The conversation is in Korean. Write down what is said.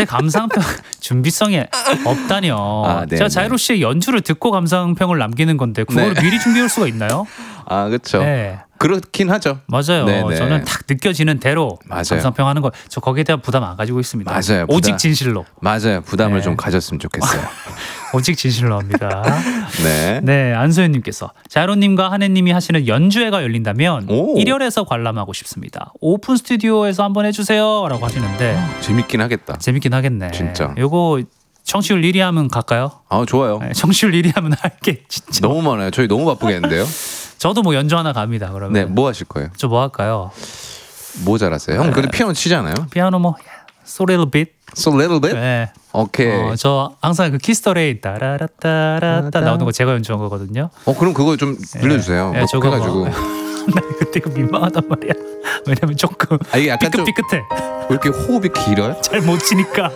감상평 준비성이 없다뇨. 제가 자이로 씨의 연주를 듣고 감상평을 남기는 건데 그걸 미리 준비할 수가 있나요? 아, 그렇죠. 네. 그렇긴 하죠. 맞아요. 네네. 저는 딱 느껴지는 대로 감상평하는 거. 저 거기에 대한 부담 안 가지고 있습니다. 맞아요. 오직 진실로. 맞아요. 부담을 좀 가졌으면 좋겠어요. 오직 진실로 합니다. 네. 네, 안소연님께서 자이로님과 한혜님이 하시는 연주회가 열린다면 1열에서 관람하고 싶습니다. 오픈 스튜디오에서 한번 해주세요라고 하시는데 재밌긴 하겠다. 재밌긴 하겠네. 진짜. 요거 청취율 1위 하면 갈까요? 아, 좋아요. 네, 청취율 1위 하면 할게 진짜. 너무 많아요. 저희 너무 바쁘겠는데요. 저도 뭐 연주 하나 갑니다. 그러면. 네, 뭐 하실 거예요? 저 뭐 할까요? 뭐 잘하세요? 형 그래도 피아노 치잖아요. 피아노 뭐 So little bit. So little bit? 네. 오케이. 저 항상 그 키스터레인 따라라따라따 나오는 거 제가 연주한 거거든요. 그럼 그거 좀 빌려주세요. 네, 저거 해가지고. 나 그때 그 민망하단 말이야. 왜냐면 조금 이게 약간 삐끗삐끗해. 왜 이렇게 호흡이 길어요? 잘 못 치니까.